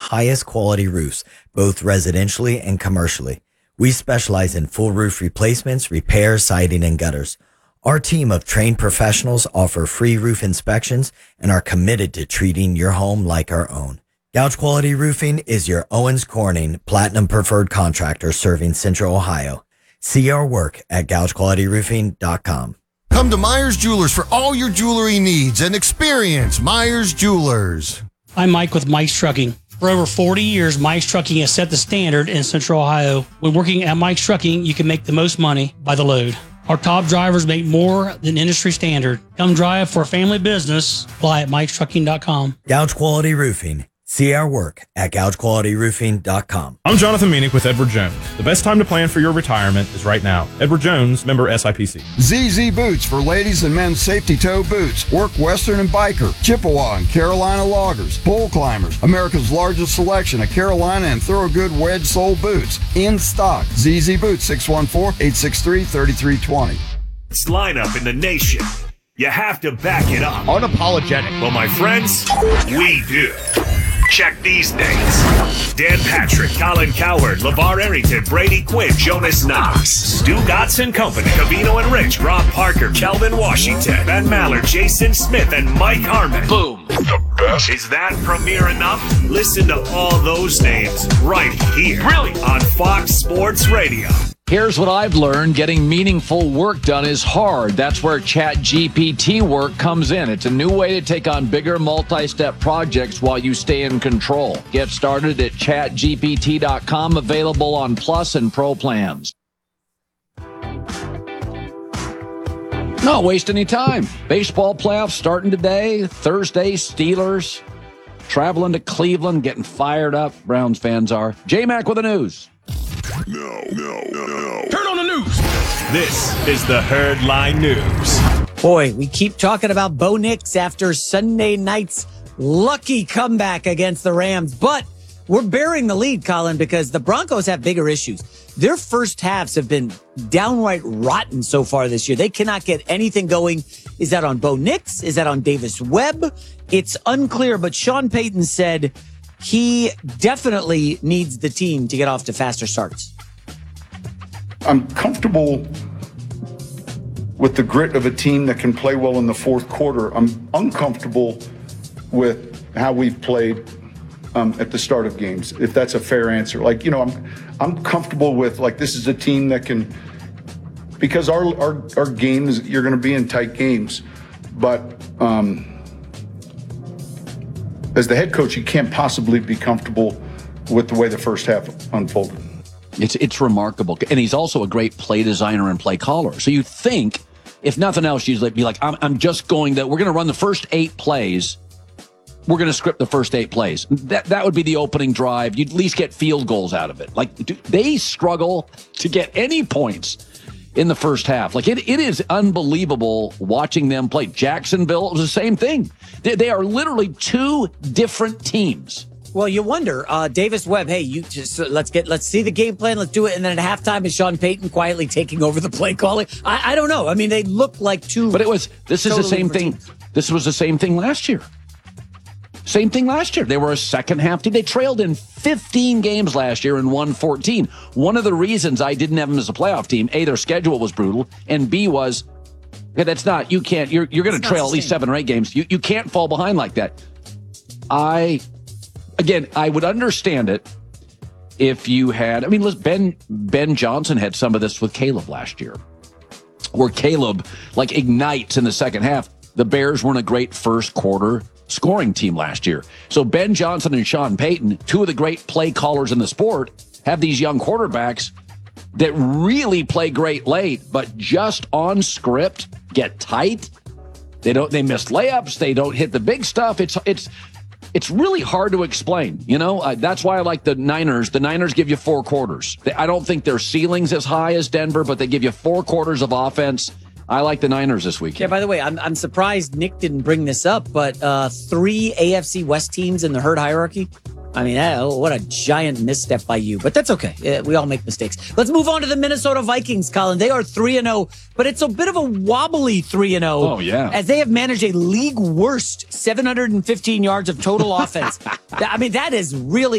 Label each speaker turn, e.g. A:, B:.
A: highest quality roofs, both residentially and commercially. We specialize in full roof replacements, repairs, siding, and gutters. Our team of trained professionals offer free roof inspections and are committed to treating your home like our own. Gouge Quality Roofing is your Owens Corning Platinum Preferred Contractor serving Central Ohio. See our work at gougequalityroofing.com.
B: Come to Myers Jewelers for all your jewelry needs and experience Myers Jewelers.
C: I'm Mike with Mike's Trucking. For over 40 years, Mike's Trucking has set the standard in Central Ohio. When working at Mike's Trucking, you can make the most money by the load. Our top drivers make more than industry standard. Come drive for a family business. Apply at Mike'sTrucking.com.
A: Gouge Quality Roofing. See our work at gougequalityroofing.com.
D: I'm Jonathan Meanick with Edward Jones. The best time to plan for your retirement is right now. Edward Jones, member SIPC.
E: ZZ Boots for ladies and men's safety toe boots. Work Western and Biker, Chippewa and Carolina loggers, pole climbers. America's largest selection of Carolina and Thorogood wedge sole boots. In stock. ZZ Boots, 614-863-3320.
F: Best lineup in the nation. You have to back it up.
G: Unapologetic.
F: Well, my friends, we do. Check these names: Dan Patrick, Colin Cowherd, LeVar Arrington, Brady Quinn, Jonas Knox, Stu Gotts and Company, Cavino and Rich, Rob Parker, Kelvin Washington, Ben Maller, Jason Smith, and Mike Harmon. Boom. The best. Is that premiere enough? Listen to all those names right here. Really? On Fox Sports Radio.
H: Here's what I've learned. Getting meaningful work done is hard. That's where ChatGPT work comes in. It's a new way to take on bigger multi-step projects while you stay in control. Get started at chatgpt.com, available on Plus and Pro plans. Not waste any time. Baseball playoffs starting today. Thursday, Steelers traveling to Cleveland, getting fired up. Browns fans are. J-Mac with the news.
F: No. Turn on the news. This is the Herd Line News.
I: Boy, we keep talking about Bo Nix after Sunday night's lucky comeback against the Rams, but we're bearing the lead, Colin, because the Broncos have bigger issues. Their first halves have been downright rotten so far this year. They cannot get anything going. Is that on Bo Nix? Is that on Davis Webb? It's unclear, but Sean Payton said he definitely needs the team to get off to faster starts.
J: I'm comfortable with the grit of a team that can play well in the fourth quarter. I'm uncomfortable with how we've played at the start of games, if that's a fair answer. Like, you know, I'm comfortable with, like, this is a team that can, because our games, you're going to be in tight games. But as the head coach, you can't possibly be comfortable with the way the first half unfolded.
H: It's remarkable. And he's also a great play designer and play caller. So you think, if nothing else, you'd be like, we're going to run the first 8 plays. We're going to script the first 8 plays. That would be the opening drive. You'd at least get field goals out of it. Like, they struggle to get any points in the first half. Like, it is unbelievable watching them play. Jacksonville, it was the same thing. They are literally 2 different teams.
I: Well, you wonder, Davis Webb, hey, you just let's see the game plan, let's do it. And then at halftime, is Sean Payton quietly taking over the play calling? I don't know. I mean, they look like 2.
H: But this is the same thing. This was the same thing last year. Same thing last year. They were a second half team. They trailed in 15 games last year and won 14. One of the reasons I didn't have them as a playoff team, A, their schedule was brutal, and B was, that's not, you can't, you're going to trail at least 7 or 8 games. You can't fall behind like that. Again, I would understand it if you had, listen, Ben Johnson had some of this with Caleb last year, where Caleb, like, ignites in the second half. The Bears weren't a great first quarter scoring team last year. So Ben Johnson and Sean Payton, 2 of the great play callers in the sport, have these young quarterbacks that really play great late, but just on script, get tight. They miss layups. They don't hit the big stuff. It's really hard to explain, you know. That's why I like the Niners. The Niners give you 4 quarters. I don't think their ceiling's as high as Denver, but they give you 4 quarters of offense. I like the Niners this weekend.
I: Yeah, by the way, I'm surprised Nick didn't bring this up, but 3 AFC West teams in the herd hierarchy. I mean, what a giant misstep by you, but that's okay. We all make mistakes. Let's move on to the Minnesota Vikings, Colin. They are 3-0, but it's a bit of a wobbly 3-0.
H: Oh, yeah.
I: As they have managed a league worst 715 yards of total offense. I mean, that is really